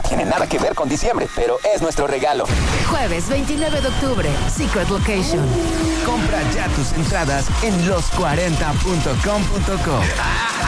tiene nada que ver con diciembre, pero es nuestro regalo. Jueves 29 de octubre, Secret Location. Compra ya tus entradas en los40.com.co.